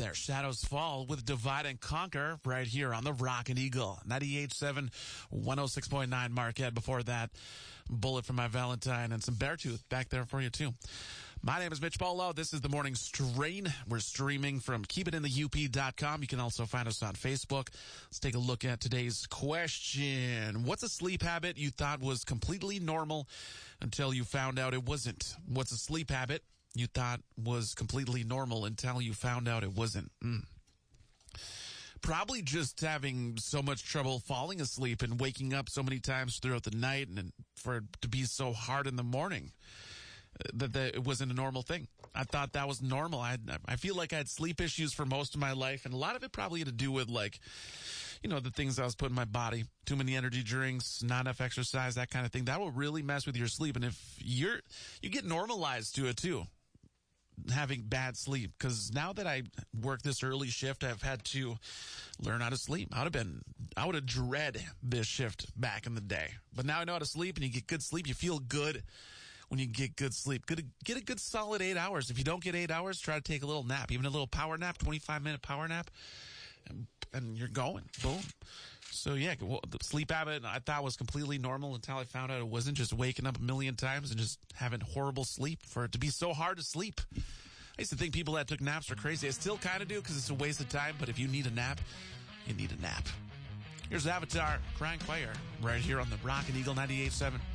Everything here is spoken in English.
there. Shadows Fall with Divide and Conquer right here on the Rockin' Eagle. 98.7, 106.9 Marquette. Before that, Bullet for My Valentine and some Beartooth back there for you too. My name is Mitch Polo. This is the Morning Strain. We're streaming from keepitinthe.up.com. You can also find us on Facebook. Let's take a look at today's question. What's a sleep habit you thought was completely normal until you found out it wasn't? What's a sleep habit you thought was completely normal until you found out it wasn't? Probably just having so much trouble falling asleep and waking up so many times throughout the night, and for it to be so hard in the morning that it wasn't a normal thing. I thought that was normal. I feel like I had sleep issues for most of my life, and a lot of it probably had to do with, like, you know, the things I was putting in my body. Too many energy drinks, not enough exercise, that kind of thing. That will really mess with your sleep, and if you get normalized to it too, having bad sleep. Because now that I work this early shift, I've had to learn how to sleep. I would have dread this shift back in the day, but now I know how to sleep, and you get good sleep. You feel good when you get good sleep. Get a good solid 8 hours. If you don't get 8 hours, try to take a little nap, even a little power nap, 25-minute power nap, and you're going. Boom. So yeah, the sleep habit I thought was completely normal until I found out it wasn't. Just waking up a million times and just having horrible sleep for it to be so hard to sleep. I used to think people that took naps were crazy. I still kind of do, because it's a waste of time, but if you need a nap, you need a nap. Here's Avatar, Crying Fire, right here on the Rockin' Eagle 98.7.